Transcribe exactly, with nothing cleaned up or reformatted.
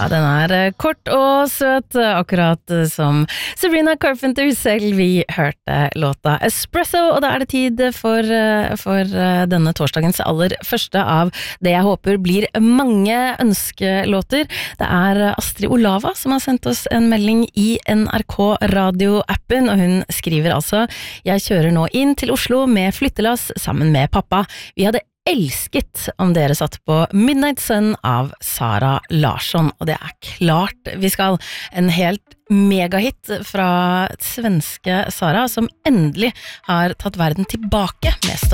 Ja, den er kort og søt, akkurat som Sabrina Carpenter selv. Vi hørte låta Espresso, og da er det tid for, for denne torsdagens aller første av det jeg håper blir mange ønskelåter. Det er Astrid Olava som har sendt oss en melding i N R K radio-appen, og hun skriver altså: Jeg kjører nå inn til Oslo med flyttelass sammen med pappa. Vi hadde elsket om dere satt på Midnight Sun av Sara Larsson, og det er klart vi skal. En helt megahit fra svenske Sara, som endelig har tatt verden tilbake med